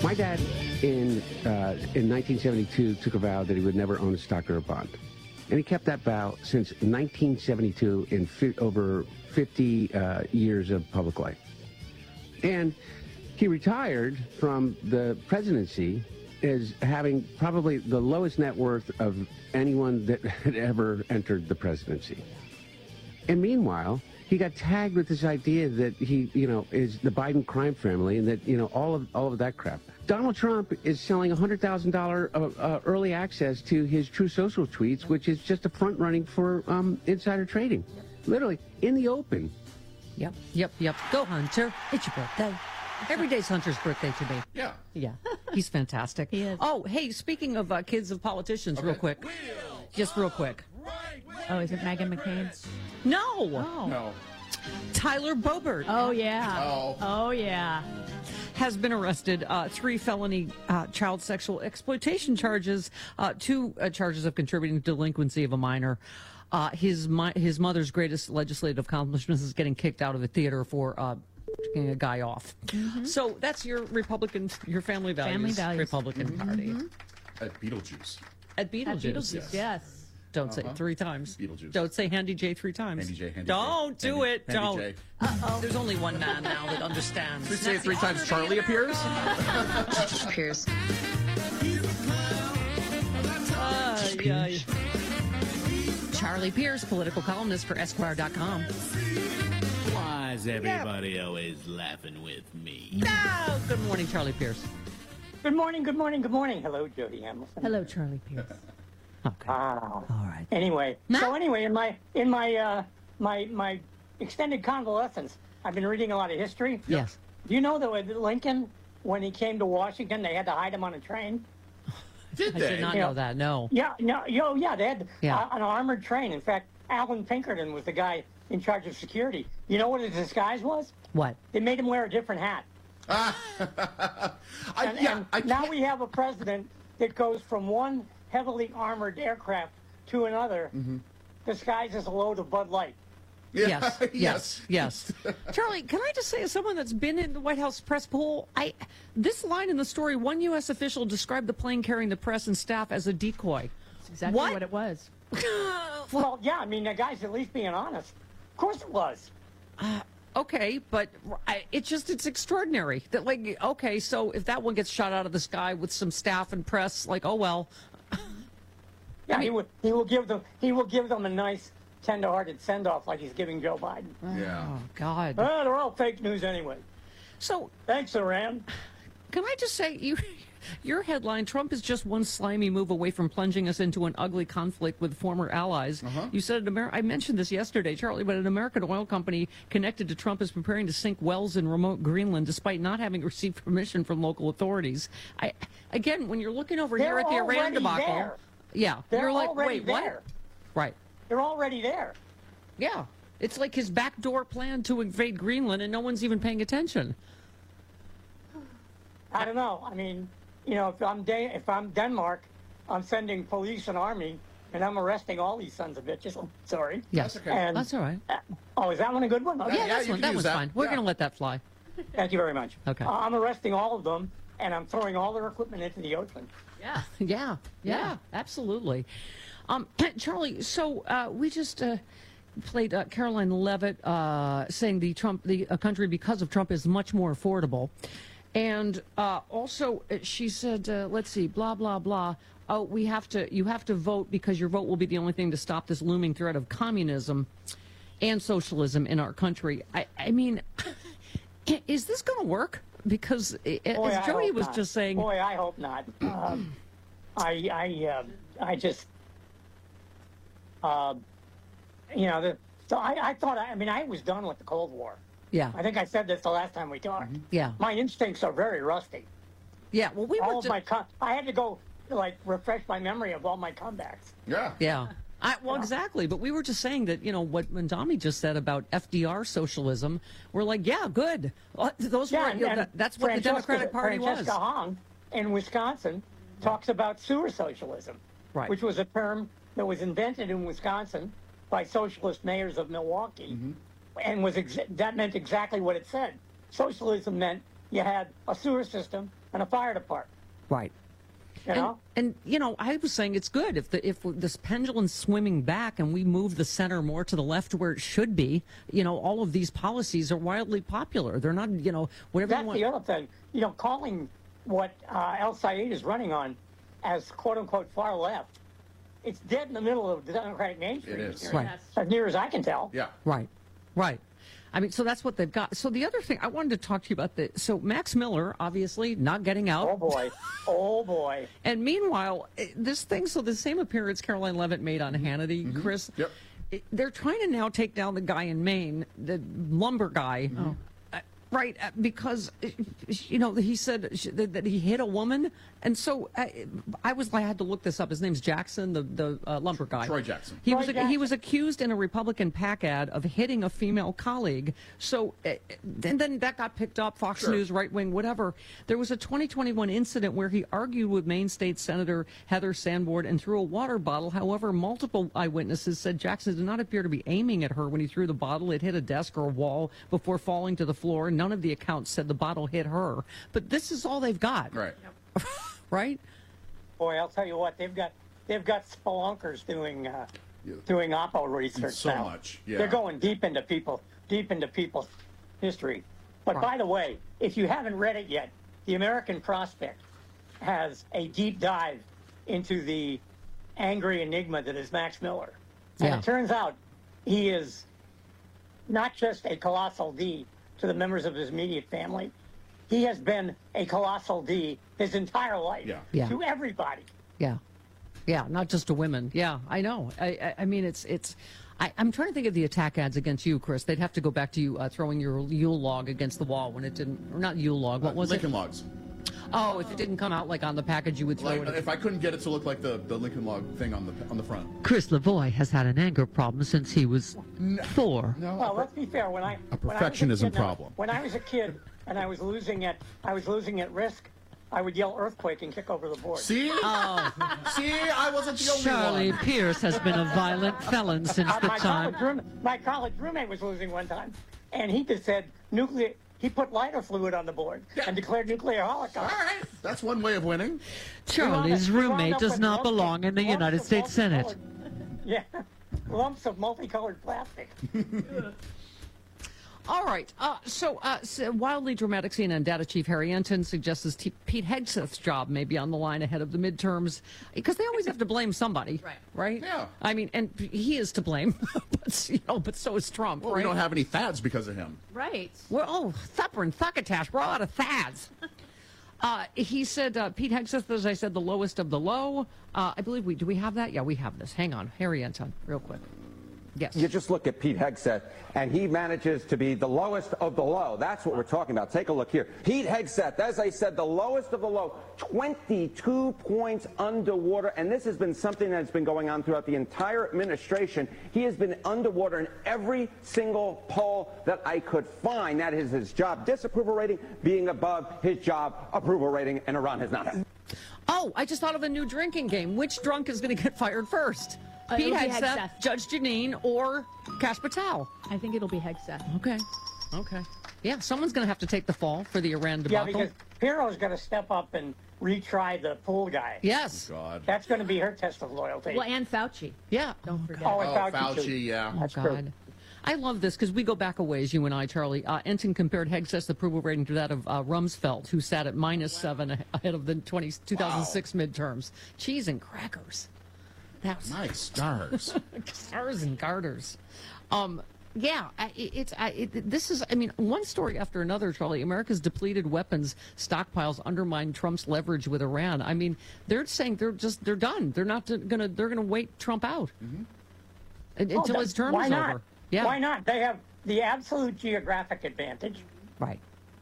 My dad, in 1972, took a vow that he would never own a stock or a bond. And he kept that vow since 1972 in over 50 years of public life. And he retired from the presidency as having probably the lowest net worth of anyone that had ever entered the presidency. And meanwhile, he got tagged with this idea that he, is the Biden crime family and that, all of that crap. Donald Trump is selling $100,000 early access to his True Social tweets, which is just a front running for insider trading. Literally, in the open. Yep. Go, Hunter. It's your birthday. Every day's Hunter's birthday to me. Yeah. He's fantastic. He is. Oh, hey, speaking of kids of politicians, real quick. Just real quick. Oh, is it Meghan McCain? No. Oh. No. Tyler Bobert. Oh, yeah. Oh, yeah. Has been arrested. 3 felony child sexual exploitation charges, 2 charges of contributing to delinquency of a minor. His mother's greatest legislative accomplishment is getting kicked out of the theater for kicking a guy off. Mm-hmm. So that's your your family values. Republican Party. At Beetlejuice. At Beetlejuice. Yes. Don't say it 3 times. Beetlejuice. Don't say Handy J 3 times. Handy J. Don't do it. Handy Don't. J. There's only one man now that understands. We say it 3 times. Charlie appears. Appears. Charlie Pierce, political columnist for Esquire.com. Why is everybody always laughing with me? No! Good morning, Charlie Pierce. Good morning. Hello, Jody Hamilton. Hello, Charlie Pierce. Okay. Wow. All right. Anyway, in my extended convalescence, I've been reading a lot of history. Yes. Do you know that with Lincoln, when he came to Washington, they had to hide him on a train? Did I they? did not know that, no. Yeah, they had Yeah. an armored train. In fact, Alan Pinkerton was the guy in charge of security. You know what his disguise was? What? They made him wear a different hat. Now we have a president that goes from one heavily armored aircraft to another, disguised as a load of Bud Light. Yeah. Yes. Charlie, can I just say, as someone that's been in the White House press pool, this line in the story, one U.S. official described the plane carrying the press and staff as a decoy. That's exactly what it was. Well, yeah, I mean, the guy's at least being honest. Of course it was. Okay, but it's extraordinary that, okay, so if that one gets shot out of the sky with some staff and press, oh well. Yeah, he will give them a nice tender-hearted send-off like he's giving Joe Biden. Yeah. Oh God. They're all fake news anyway. So thanks, Iran. Can I just say, your headline, Trump is just one slimy move away from plunging us into an ugly conflict with former allies. You said, I mentioned this yesterday, Charlie, but an American oil company connected to Trump is preparing to sink wells in remote Greenland despite not having received permission from local authorities. Again, when you're looking over here at the Iran debacle, you're like, wait, what? Right. They're already there. Yeah. It's like his backdoor plan to invade Greenland, and no one's even paying attention. I don't know. I mean, if I'm Denmark, I'm sending police and army, and I'm arresting all these sons of bitches. I'm sorry. Yes. That's okay. And, That's all right. Is that one a good one? Okay. Yeah, that one's fine. We're going to let that fly. Thank you very much. Okay. I'm arresting all of them, and I'm throwing all their equipment into the ocean. Yeah, absolutely. Charlie, so we just played Caroline Leavitt saying the country because of Trump is much more affordable, and also she said, let's see, blah blah blah. Oh, you have to vote because your vote will be the only thing to stop this looming threat of communism and socialism in our country. I mean, is this going to work? Because as Jody was just saying, boy, I hope not. I just. I thought, I was done with the Cold War. Yeah. I think I said this the last time we talked. Yeah. My instincts are very rusty. Yeah, well, I had to go, refresh my memory of all my comebacks. Yeah. Yeah. Exactly. But we were just saying that, what Mandami just said about FDR socialism, we're like, yeah, good. Those were, that's what the Democratic Party was. Francesca Hong in Wisconsin talks about sewer socialism, right, which was a term that was invented in Wisconsin by socialist mayors of Milwaukee, and that meant exactly what it said. Socialism meant you had a sewer system and a fire department. Right. You know? And you know, I was saying it's good if this pendulum's swinging back and we move the center more to the left where it should be. You know, all of these policies are wildly popular. They're not, you know, whatever That's you want. the other thing. You know, calling what El Sayed is running on as quote unquote far left, it's dead in the middle of the Democratic mainstream. It is. Right. As near as I can tell. Yeah. Right. Right. I mean, so that's what they've got. So the other thing I wanted to talk to you about, so Max Miller, obviously not getting out. Oh, boy. Oh, boy. And meanwhile, this thing, so the same appearance Caroline Leavitt made on Hannity, Mm-hmm. Chris, Yep. They're trying to now take down the guy in Maine, the lumber guy. Mm-hmm. Right, because, you know, he said that he hit a woman. And so I had to look this up. His name's Jackson, the lumber guy. Troy Jackson. He Troy was accused in a Republican PAC ad of hitting a female colleague. So and then that got picked up, Fox Sure. News, right wing, whatever. There was a 2021 incident where he argued with Maine State Senator Heather Sanborn and threw a water bottle. However, multiple eyewitnesses said Jackson did not appear to be aiming at her when he threw the bottle. It hit a desk or a wall before falling to the floor. None of the accounts said the bottle hit her. But this is all they've got. Right. Right? Boy, I'll tell you what, they've got spelunkers doing Oppo research So now. much, yeah. They're going deep into people's history. But by the way, if you haven't read it yet, the American Prospect has a deep dive into the angry enigma that is Max Miller. And Yeah. it turns out he is not just a colossal D to the members of his immediate family. He has been a colossal D his entire life Yeah. to everybody. Yeah. Yeah, not just to women. Yeah, I know. I mean, I'm trying to think of the attack ads against you, Chris. They'd have to go back to you throwing your Yule log against the wall when it didn't, or not Yule log, what was Lincoln it? Logs. Oh, if it didn't come out like on the package, you would throw Like, it. if I couldn't get it to look like the Lincoln Log thing on the front. Chris Lavoie has had an anger problem since he was 4. No. Well, let's be fair. When I perfectionism problem. When I was a kid and I was losing at Risk, I would yell earthquake and kick over the board. See? See, I wasn't the only Charlie one. Pierce has been a violent felon since the time. My college roommate was losing one time, and he just said nuclear. He put lighter fluid on the board and declared nuclear holocaust. All right. That's one way of winning. Charlie's We wound roommate up does with not lumps of- belong in the lumps United of States Senate. multicolored- Yeah, lumps of multicolored plastic. All right. So wildly dramatic CNN data chief Harry Enton suggests Pete Hegseth's job may be on the line ahead of the midterms because they always have to blame somebody, right? Yeah. I mean, and he is to blame, but so is Trump, Well, right? we don't have any fads because of him. Right. Well, Thupper and Thuckatash, we're all out of fads. He said Pete Hegseth, as I said, the lowest of the low. I believe do we have that? Yeah, we have this. Hang on, Harry Enton, real quick. Yes. You just look at Pete Hegseth, and he manages to be the lowest of the low. That's what we're talking about. Take a look here. Pete Hegseth, as I said, the lowest of the low, 22 points underwater, and this has been something that's been going on throughout the entire administration. He has been underwater in every single poll that I could find. That is his job disapproval rating being above his job approval rating, and Iran has not. Oh, I just thought of a new drinking game. Which drunk is going to get fired first? Pete it'll be Hegseth, Hegseth. Judge Janine, or Kash Patel? I think it'll be Hegseth. Okay. Yeah, someone's going to have to take the fall for the Iran Yeah, debacle. because Piro's going to step up and retry the pool guy. Yes. God. That's going to be her test of loyalty. Well, and Fauci. Yeah. Don't forget. Oh, and Oh, Fauci, too. Fauci, yeah. That's Oh, true. God. I love this because we go back a ways, you and I, Charlie. Enton compared Hegseth's approval rating to that of Rumsfeld, who sat at -7 ahead of the 2006 midterms. Cheese and crackers. That was Nice stars. stars and garters. Yeah, this is, I mean, one story after another, Charlie. America's depleted weapons stockpiles undermine Trump's leverage with Iran. I mean, they're saying they're done. They're gonna wait Trump out until his term Why is not? over. Yeah. Why not? They have the absolute geographic advantage. Right.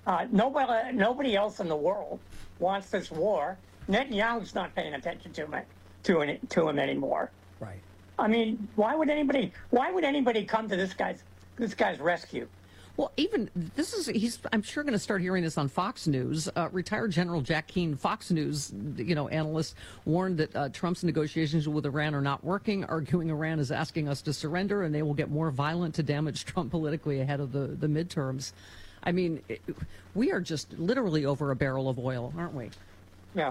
Nobody else in the world wants this war. Netanyahu's not paying attention to him anymore. Right. I mean, why would anybody come to this guy's rescue? Well, even I'm sure going to start hearing this on Fox News. Retired General Jack Keane, Fox News, analyst, warned that Trump's negotiations with Iran are not working, arguing Iran is asking us to surrender and they will get more violent to damage Trump politically ahead of the midterms. I mean, we are just literally over a barrel of oil, aren't we? Yeah,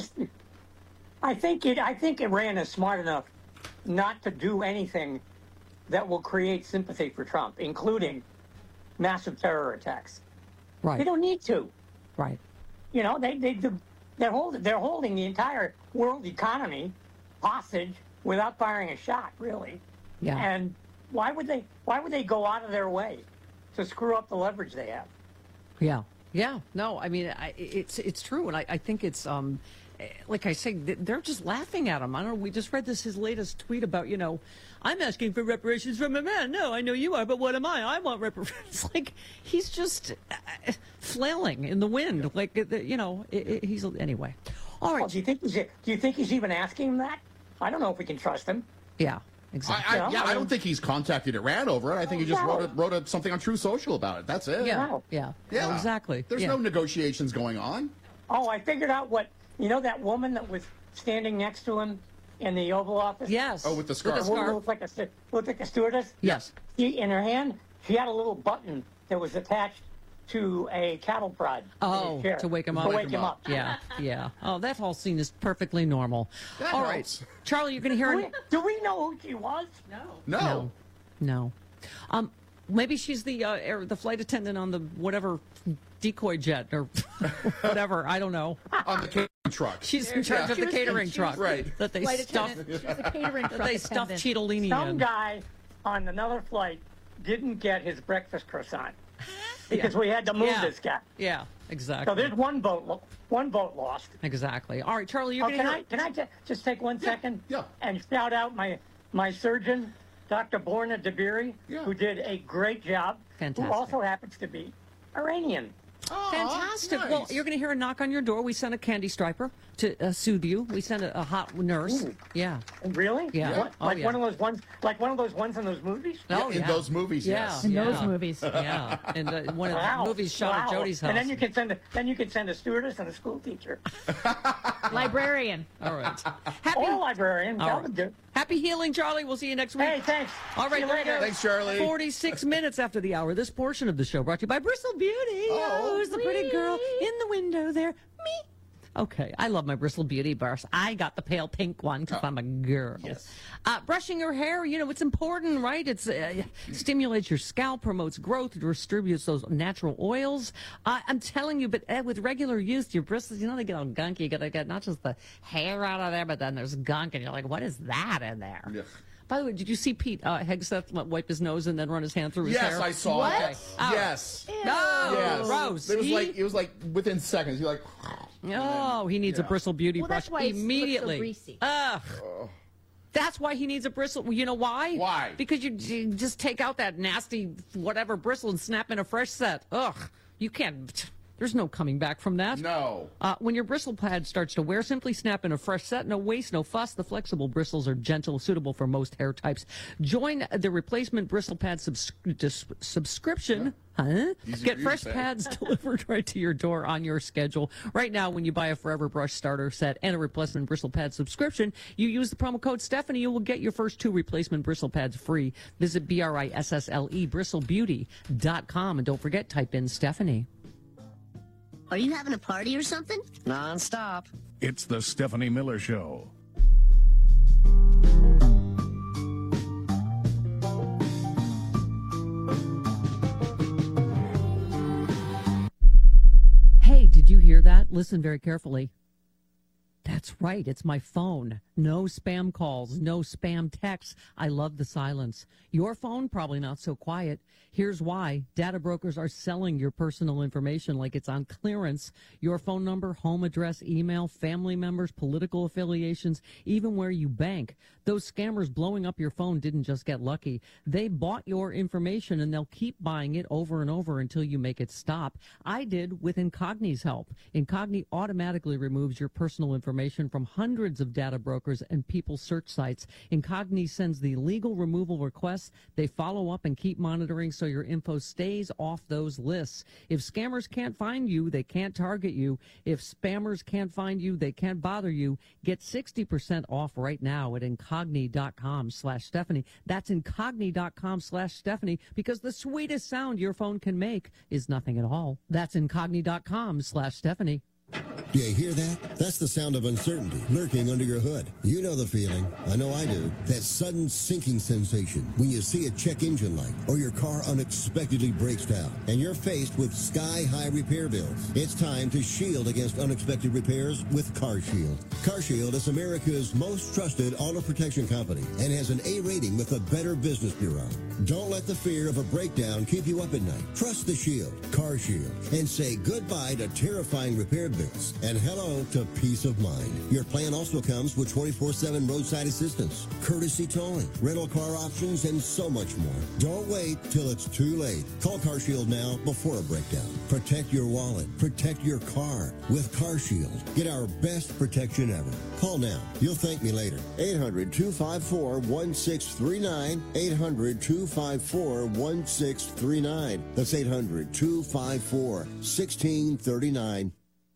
I think Iran is smart enough not to do anything that will create sympathy for Trump, including massive terror attacks. Right. They don't need to. Right. You know, they're holding the entire world economy hostage without firing a shot, really. Yeah. And why would they go out of their way to screw up the leverage they have? Yeah. Yeah. No, I mean, it's true. And I think it's, like I say, they're just laughing at him. I don't know. We just read his latest tweet about, I'm asking for reparations from a man. No, I know you are, but what am I? I want reparations. Like, he's just flailing in the wind. Like, he's, anyway. All right. Well, do you think he's even asking him that? I don't know if we can trust him. Yeah. Exactly. I don't think he's contacted Iran over it. I think he just wrote something on True Social about it. That's it. Yeah. Yeah. Yeah. Oh, exactly. There's no negotiations going on. Oh, I figured out that woman that was standing next to him in the Oval Office? Yes. Oh, with the scarf. The woman looked like a stewardess? Yes. In her hand, she had a little button that was attached to a cattle prod. Oh, to wake him up. To wake him up. Yeah, yeah. Oh, that whole scene is perfectly normal. That All helps. right. Charlie, you're going to hear... Do we know who she was? No. No. Maybe she's the flight attendant on the whatever decoy jet or whatever. I don't know. On the catering truck. She's in charge of the catering truck. Right. That they Flight stuff. attendant. She was a catering That truck they stuff attendant. Cheetolini Some in. guy on another flight didn't get his breakfast croissant because we had to move this guy. Yeah, exactly. So there's one vote lost. Exactly. All right, Charlie, you're going to hear... Can I just take 1 second? Yeah. And shout out my surgeon, Dr. Borna Dabiri, who did a great job. Fantastic. Who also happens to be Iranian. Oh, Fantastic. nice. Well, you're going to hear a knock on your door. We sent a candy striper to soothe you. We sent a hot nurse. Ooh. Yeah. Really? Yeah. What? Oh, Like yeah. one of those ones in those movies? Oh, In those movies, Yeah. yes. In those movies. Yeah. And one of Wow. the movies shot at Wow. Jody's house. And then you can send a stewardess and a school teacher. Librarian. All right. Or a librarian. All That right. would do. Happy healing, Charlie. We'll see you next week. Hey, thanks. All right, See you later. Thanks, Charlie. 46 minutes after the hour. This portion of the show brought to you by Bristle Beauty. Oh, who's the pretty girl in the window there? Me. Okay, I love my Bristle Beauty brush. I got the pale pink one because I'm a girl. Yes. Brushing your hair, it's important, right? It stimulates your scalp, promotes growth, it distributes those natural oils. I'm telling you, but with regular use, your bristles, they get all gunky. You got to get not just the hair out of there, but then there's gunk, and you're like, what is that in there? Yeah. By the way, did you see Pete Hegseth wipe his nose and then run his hand through his hair? Yes, I saw What? it. Oh. Yes. No, Yes. gross. It was like within seconds. You're like, Oh, he needs a bristle beauty Well, brush that's why it looks so immediately. greasy. Ugh. That's why he needs a bristle. Well, you know why? Why? Because you just take out that nasty whatever bristle and snap in a fresh set. Ugh. You can't. There's no coming back from that. no. When your bristle pad starts to wear, simply snap in a fresh set. No waste, no fuss. The flexible bristles are gentle, suitable for most hair types. Join the replacement bristle pad subscription. Huh? Easy Get for you fresh to say. pads delivered right to your door on your schedule. Right now, when you buy a Forever Brush starter set and a replacement bristle pad subscription, you use the promo code Stephanie. You will get your first 2 replacement bristle pads free. Visit BRISSLE bristlebeauty.com. And don't forget, type in Stephanie. Are you having a party or something? Non-stop. It's the Stephanie Miller Show. Hey, did you hear that? Listen very carefully. That's right. It's my phone. No spam calls, no spam texts. I love the silence. Your phone, probably not so quiet. Here's why. Data brokers are selling your personal information like it's on clearance. Your phone number, home address, email, family members, political affiliations, even where you bank. Those scammers blowing up your phone didn't just get lucky. They bought your information and they'll keep buying it over and over until you make it stop. I did with Incogni's help. Incogni automatically removes your personal information information from hundreds of data brokers and people search sites. Incogni sends the legal removal requests. They follow up and keep monitoring so your info stays off those lists. If scammers can't find you, they can't target you. If spammers can't find you, they can't bother you. Get 60% off right now at incogni.com/Stephanie. That's incogni.com/Stephanie, because the sweetest sound your phone can make is nothing at all. That's incogni.com/Stephanie. Do you hear that? That's the sound of uncertainty lurking under your hood. You know the feeling. I know I do. That sudden sinking sensation when you see a check engine light or your car unexpectedly breaks down and you're faced with sky-high repair bills. It's time to shield against unexpected repairs with CarShield. CarShield is America's most trusted auto protection company and has an A rating with the Better Business Bureau. Don't let the fear of a breakdown keep you up at night. Trust the Shield, CarShield, and say goodbye to terrifying repair bills and hello to peace of mind. Your plan also comes with 24/7 roadside assistance, courtesy towing, rental car options, and so much more. Don't wait till it's too late. Call CarShield now before a breakdown. Protect your wallet. Protect your car with CarShield. Get our best protection ever. Call now. You'll thank me later. 800-254-1639. 800-254-1639. That's 800-254-1639.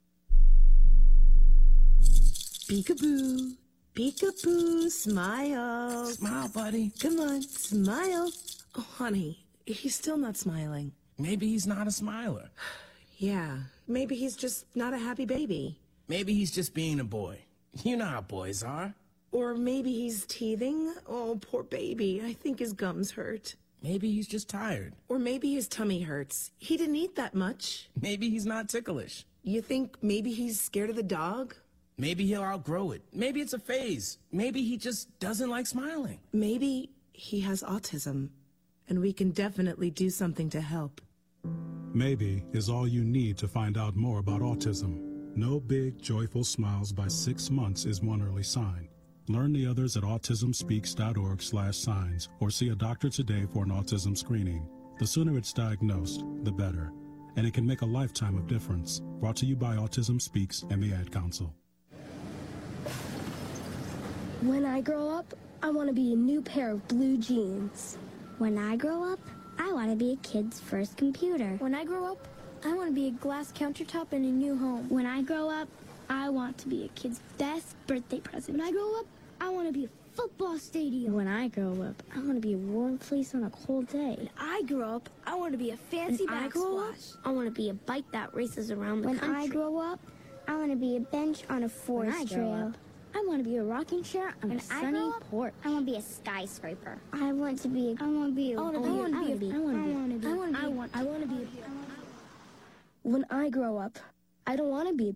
Peekaboo, peekaboo, smile. Smile, buddy. Come on, smile. Oh, honey, he's still not smiling. Maybe he's not a smiler. Yeah, maybe he's just not a happy baby. Maybe he's just being a boy. You know how boys are. Or maybe he's teething. Oh, poor baby. I think his gums hurt. Maybe he's just tired. Or maybe his tummy hurts. He didn't eat that much. Maybe he's not ticklish. You think maybe he's scared of the dog? Maybe he'll outgrow it. Maybe it's a phase. Maybe he just doesn't like smiling. Maybe he has autism, and we can definitely do something to help. Maybe is all you need to find out more about autism. No big, joyful smiles by 6 months is one early sign. Learn the others at autismspeaks.org/signs or see a doctor today for an autism screening. The sooner it's diagnosed, the better. And it can make a lifetime of difference. Brought to you by Autism Speaks and the Ad Council. When I grow up, I want to be a new pair of blue jeans. When I grow up, I want to be a kid's first computer. When I grow up, I want to be a glass countertop in a new home. When I grow up, I want to be a kid's best birthday present. When I grow up, I want to be a football stadium. When I grow up, I want to be a warm fleece on a cold day. When I grow up, I want to be a fancy backsplash. I want to be a bike that races around the country. When I grow up, I want to be a bench on a forest trail. I want to be a rocking chair on a sunny porch. I want to be a skyscraper. I want to be When I grow up, I don't want to be a